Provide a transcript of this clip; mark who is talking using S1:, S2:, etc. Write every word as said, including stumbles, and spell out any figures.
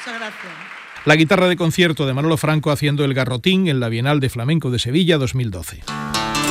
S1: Muchas gracias.
S2: La guitarra de concierto de Manolo Franco haciendo el garrotín en la Bienal de Flamenco de Sevilla dos mil doce.